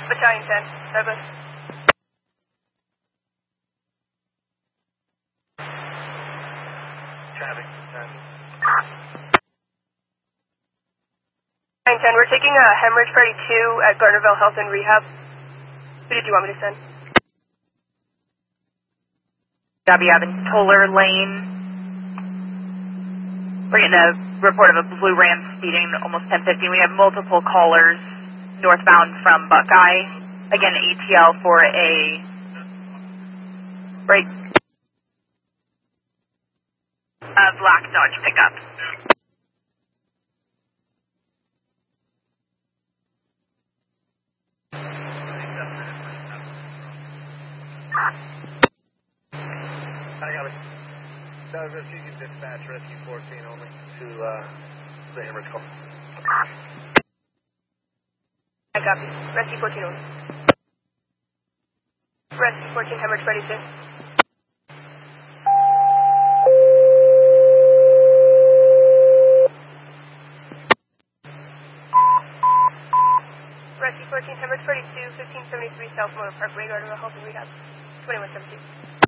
Battalion 10, Douglas. Traffic, Battalion 10, we're taking a hemorrhage priority 2 at Gardnerville Health and Rehab. Who did you want me to send? W. Avenue, Toller Lane. We're getting a report of a blue Ram speeding almost 10:15. We have multiple callers northbound from Buckeye. Again, ATL for a break. Black Dodge pickup. I got it. Douglas, you can dispatch Rescue 14 only to the hemorrhage call. I copy. Rescue 14 only. Rescue 14, hemorrhage priority 2. Rescue 14, hemorrhage priority 2, 1573 South Motor Parkway, Gardnerville Health and Rehab, 2117.